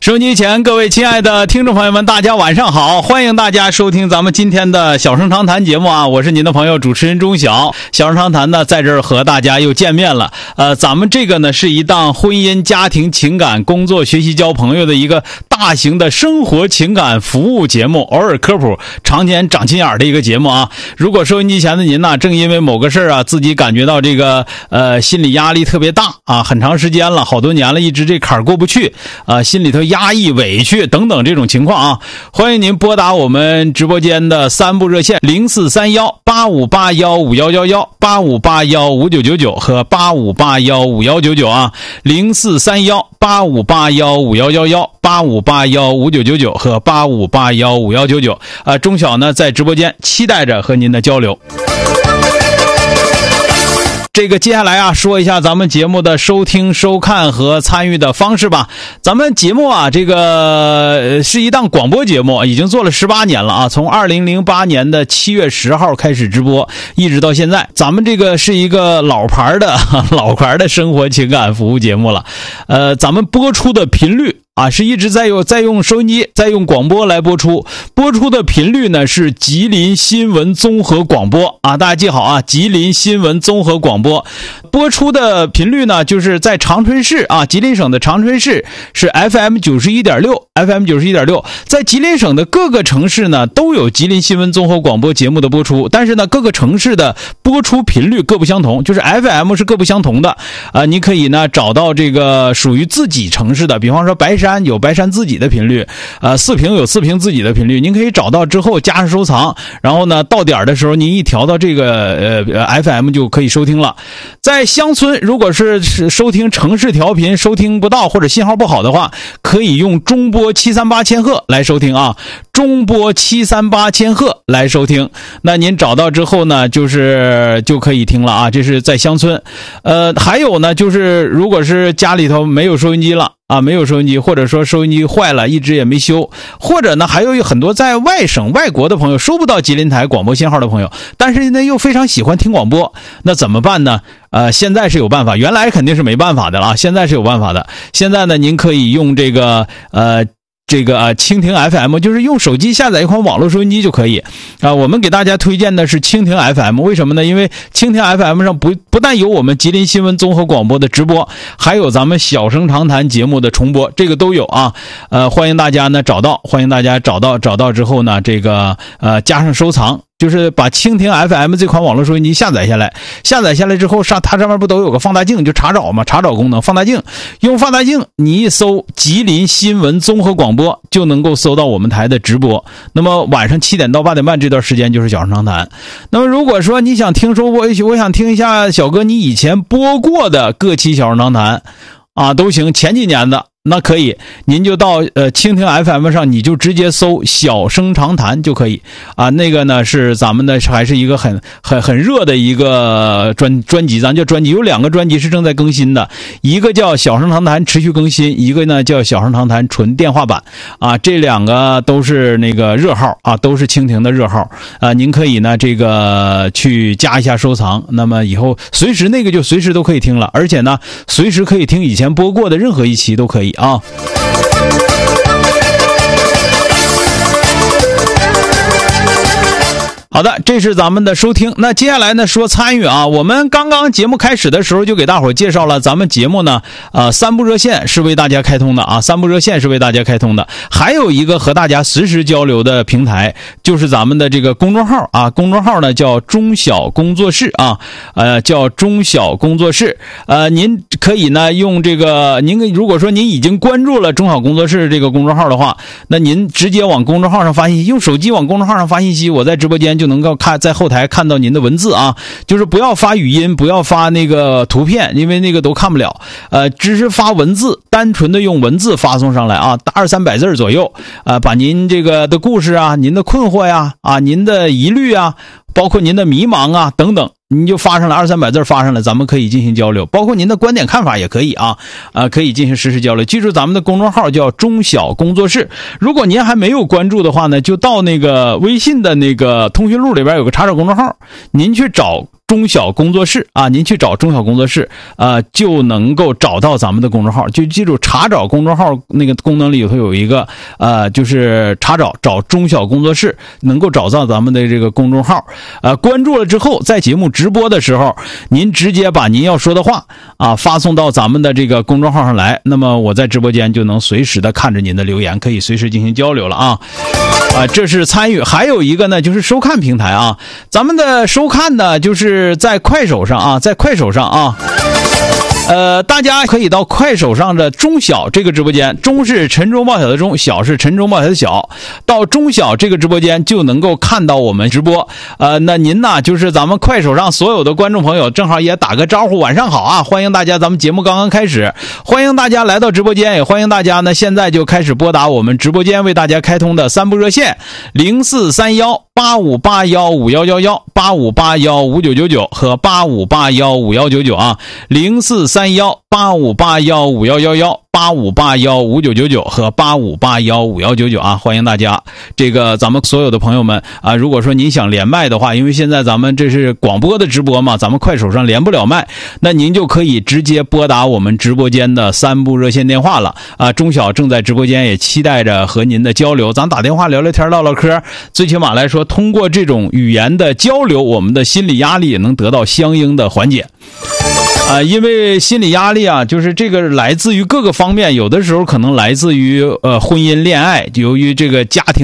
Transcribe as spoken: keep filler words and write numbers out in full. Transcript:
收音机前各位亲爱的听众朋友们，大家晚上好，欢迎大家收听咱们今天的小声长谈节目啊，我是您的朋友主持人钟晓。小声长谈呢在这儿和大家又见面了。呃咱们这个呢是一档婚姻家庭情感工作学习交朋友的一个大型的生活情感服务节目，偶尔科普常年长心眼的一个节目啊。如果收音机前的您呢正因为某个事儿啊自己感觉到这个呃心理压力特别大啊，很长时间了，好多年了，一直这坎儿过不去啊，心里头压抑委屈等等这种情况啊，欢迎您拨打我们直播间的三部热线零四三幺八五八幺五幺幺幺、八五八幺五九九九和八五八幺五幺九九啊，零四三幺八五八幺五幺幺幺、八五八幺五九九九和八五八幺五幺九九啊，钟晓呢在直播间期待着和您的交流。这个接下来啊，说一下咱们节目的收听、收看和参与的方式吧。咱们节目啊，这个是一档广播节目，已经做了十八年了啊，从二零零八年的七月十号开始直播，一直到现在。咱们这个是一个老牌的老牌的生活情感服务节目了。呃，咱们播出的频率啊，是一直在用在用收音机在用广播来播出，播出的频率呢是吉林新闻综合广播啊，大家记好啊，吉林新闻综合广播播出的频率呢就是在长春市啊，吉林省的长春市是 F M 九十一点六 F M 九十一点六，在吉林省的各个城市呢都有吉林新闻综合广播节目的播出，但是呢各个城市的播出频率各不相同，就是 F M 是各不相同的啊，你可以呢找到这个属于自己城市的，比方说白山有白山自己的频率，呃，四平有四平自己的频率，您可以找到之后加上收藏，然后呢，到点的时候您一调到这个呃 F M 就可以收听了。在乡村，如果是收听城市调频收听不到或者信号不好的话，可以用中波七三八千赫来收听啊，中波七三八千赫来收听。那您找到之后呢，就是就可以听了啊，这是在乡村。呃，还有呢，就是如果是家里头没有收音机了。啊，没有收音机，或者说收音机坏了，一直也没修，或者呢，还有很多在外省、外国的朋友收不到吉林台广播信号的朋友，但是呢又非常喜欢听广播，那怎么办呢？呃，现在是有办法，原来肯定是没办法的了，现在是有办法的。现在呢，您可以用这个呃。这个啊，蜻蜓 F M 就是用手机下载一款网络收音机就可以啊。我们给大家推荐的是蜻蜓 F M， 为什么呢？因为蜻蜓 F M 上不不但有我们吉林新闻综合广播的直播，还有咱们小声长谈节目的重播，这个都有啊。呃，欢迎大家呢找到，欢迎大家找到找到之后呢，这个呃加上收藏。就是把蜻蜓 F M 这款网络收音机下载下来，下载下来之后上它上面不都有个放大镜，就查找嘛，查找功能，放大镜，用放大镜你一搜吉林新闻综合广播就能够搜到我们台的直播。那么晚上七点到八点半这段时间就是小声长谈。那么如果说你想听说我我想听一下小哥你以前播过的各期小声长谈啊都行，前几年的那可以，您就到呃蜻蜓 F M 上，你就直接搜小声长谈就可以啊。那个呢是咱们的还是一个很很很热的一个专专辑，咱叫专辑，有两个专辑是正在更新的，一个叫小声长谈持续更新，一个呢叫小声长谈纯电话版啊。这两个都是那个热号啊，都是蜻蜓的热号啊。您可以呢这个去加一下收藏，那么以后随时那个就随时都可以听了，而且呢随时可以听以前播过的任何一期都可以。啊，好的，这是咱们的收听。那接下来呢说参与啊，我们刚刚节目开始的时候就给大伙儿介绍了咱们节目呢呃三部热线是为大家开通的啊，三部热线是为大家开通的，还有一个和大家实时交流的平台就是咱们的这个公众号啊，公众号呢叫中小工作室啊，呃叫中小工作室。呃您可以呢用这个，您如果说您已经关注了中小工作室这个公众号的话，那您直接往公众号上发信息，用手机往公众号上发信息，我在直播间就能够看在后台看到您的文字啊，就是不要发语音，不要发那个图片，因为那个都看不了，呃，只是发文字，单纯的用文字发送上来啊，二三百字左右，呃，把您这个的故事啊，您的困惑呀，啊，您的疑虑啊，包括您的迷茫啊等等，你就发上来二三百字发上来，咱们可以进行交流，包括您的观点看法也可以啊，呃，可以进行实时交流。记住咱们的公众号叫中小工作室，如果您还没有关注的话呢，就到那个微信的那个通讯录里边有个查找公众号，您去找中小工作室啊，您去找中小工作室，呃，就能够找到咱们的公众号。就记住查找公众号那个功能里头有一个呃，就是查找找中小工作室，能够找到咱们的这个公众号。呃，关注了之后，在节目直播的时候，您直接把您要说的话啊发送到咱们的这个公众号上来，那么我在直播间就能随时的看着您的留言，可以随时进行交流了啊。啊，这是参与。还有一个呢，就是收看平台啊，咱们的收看呢，就是在快手上啊，在快手上啊。呃，大家可以到快手上的中小这个直播间，中是晨钟报晓的中，小是晨钟报晓的小，到中小这个直播间就能够看到我们直播。呃，那您呢，就是咱们快手上所有的观众朋友，正好也打个招呼，晚上好啊！欢迎大家，咱们节目刚刚开始，欢迎大家来到直播间，也欢迎大家呢，现在就开始拨打我们直播间为大家开通的三部热线零四三幺八五八幺五幺幺幺、八五八幺五九九九和八五八幺五幺九九啊，零四三幺八五八幺五幺幺幺、八五八幺五九九九和八五八幺五幺九九啊，欢迎大家。这个咱们所有的朋友们啊，如果说您想连麦的话，因为现在咱们这是广播的直播嘛，咱们快手上连不了麦，那您就可以直接拨打我们直播间的三部热线电话了啊。中小正在直播间，也期待着和您的交流，咱打电话聊聊天唠唠嗑，最起码来说，通过这种语言的交流，我们的心理压力也能得到相应的缓解。啊、呃，因为心理压力啊，就是这个来自于各个方面，有的时候可能来自于呃婚姻恋爱，由于这个家庭。